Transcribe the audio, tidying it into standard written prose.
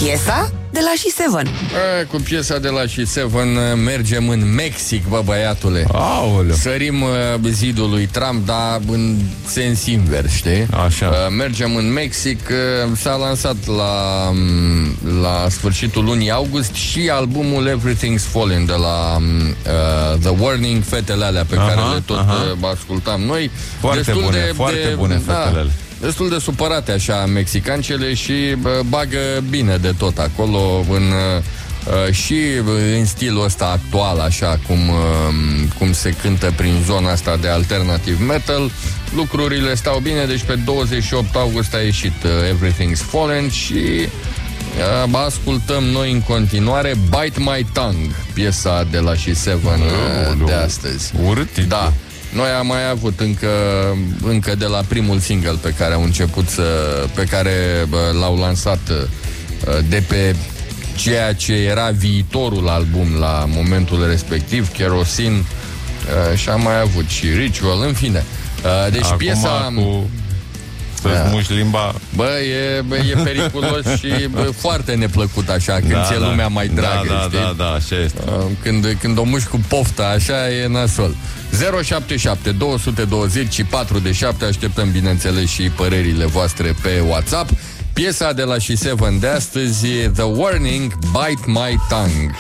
piesa de la She7. Cu piesa de la She7 mergem în Mexic, bă, băiatule. Aoleu. Sărim zidul lui Trump, dar în sens invers, știi? Așa. Mergem în Mexic. S-a lansat la sfârșitul lunii august și albumul Everything's Falling de la The Warning, fetele alea pe care le tot ascultam noi. Foarte bune fetele. Destul de supărate așa mexicancele și bagă bine de tot acolo și în stilul ăsta actual, așa cum se cântă prin zona asta de alternative metal. Lucrurile stau bine, deci pe 28 august a ieșit Everything's Fallen și ascultăm noi în continuare Bite My Tongue, piesa de la She7 de astăzi. Urât. Da. Noi am mai avut încă de la primul single pe care au început pe care l-au lansat de pe ceea ce era viitorul album la momentul respectiv, Kerosene, și am mai avut și Ritual, în fine. Deci acum piesa să-ți muși limba. Bă, e periculos și foarte neplăcut așa când ți-e lumea mai dragă, știi? Da, așa este. Când o muși cu pofta, așa e nasol. 077 220 4 de 7. Așteptăm, bineînțeles, și părerile voastre pe WhatsApp. Piesa de la She7 de astăzi e The Warning, Bite My Tongue.